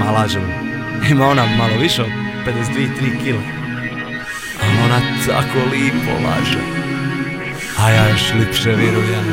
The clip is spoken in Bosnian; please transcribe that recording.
A lažem, ima ona malo više od 52-3 kile. A ona tako lipo laže, a ja još lipše virujem.